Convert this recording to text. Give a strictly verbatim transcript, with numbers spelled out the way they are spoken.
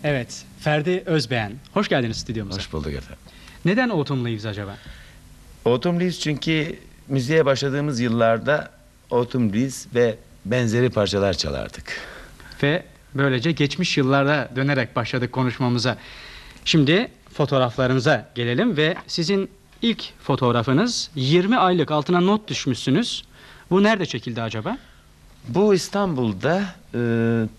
Evet, Ferdi Özbeğen. Hoş geldiniz stüdyomuza. Hoş bulduk efendim. Neden Autumn Leaves acaba? Autumn Leaves çünkü müziğe başladığımız yıllarda Autumn Leaves ve benzeri parçalar çalardık. Ve böylece geçmiş yıllarda dönerek başladık konuşmamıza. Şimdi fotoğraflarınıza gelelim ve sizin ilk fotoğrafınız yirmi aylık, altına not düşmüşsünüz. Bu nerede çekildi acaba? Bu İstanbul'da e,